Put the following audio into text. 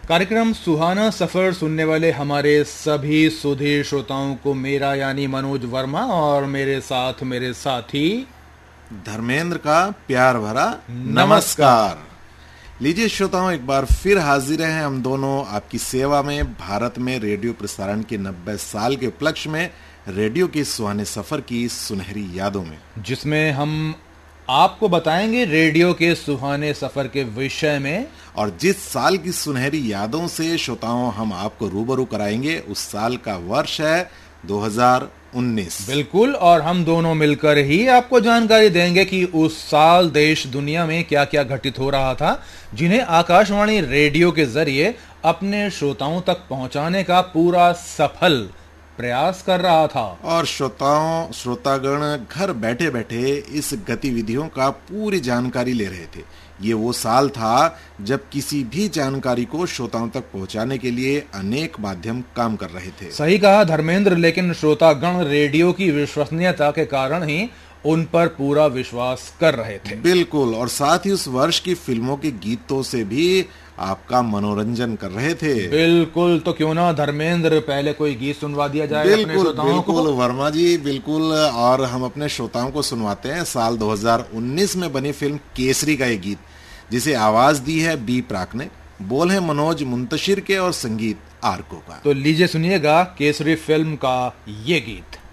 कार्यक्रम सुहाना सफर सुनने वाले हमारे सभी सुधीर श्रोताओं को मेरा यानी मनोज वर्मा और मेरे साथ मेरे साथी धर्मेंद्र का प्यार भरा नमस्कार। लीजिए श्रोताओं, एक बार फिर हाजिर हैं हम दोनों आपकी सेवा में भारत में रेडियो प्रसारण के 90 साल के उपलक्ष्य में रेडियो के सुहाने सफर की सुनहरी यादों में, जिसमें हम आपको बताएंगे रेडियो के सुहाने सफर के विषय में। और जिस साल की सुनहरी यादों से श्रोताओं हम आपको रूबरू कराएंगे उस साल का वर्ष है 2019। बिल्कुल, और हम दोनों मिलकर ही आपको जानकारी देंगे कि उस साल देश दुनिया में क्या क्या घटित हो रहा था, जिन्हें आकाशवाणी रेडियो के जरिए अपने श्रोताओं तक पहुंचाने का पूरा सफल प्रयास कर रहा था। और श्रोतागण घर बैठे बैठे इस गतिविधियों का पूरी जानकारी ले रहे थे। ये वो साल था जब किसी भी जानकारी को श्रोताओं तक पहुंचाने के लिए अनेक माध्यम काम कर रहे थे। सही कहा धर्मेंद्र, लेकिन श्रोतागण रेडियो की विश्वसनीयता के कारण ही उन पर पूरा विश्वास कर रहे थे। बिल्कुल, और साथ ही उस वर्ष की फिल्मों के गीतों से भी आपका मनोरंजन कर रहे थे। बिल्कुल, तो क्यों ना धर्मेंद्र पहले कोई गीत सुनवा दिया जाए अपने श्रोताओं को। बिल्कुल वर्मा जी, बिल्कुल। और हम अपने श्रोताओं को सुनवाते हैं साल 2019 में बनी फिल्म केसरी का ये गीत, जिसे आवाज दी है बी प्राक ने, बोल है मनोज मुंतशिर के और संगीत आरको का। तो लीजिए सुनिएगा केसरी फिल्म का ये गीत।